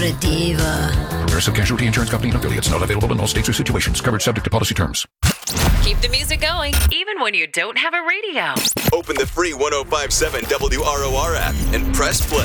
What a diva. Progressive Casualty Insurance Company and affiliates. Not available in all states or situations. Covered subject to policy terms. Keep the music going, even when you don't have a radio. Open the free 105.7 WROR app and press play.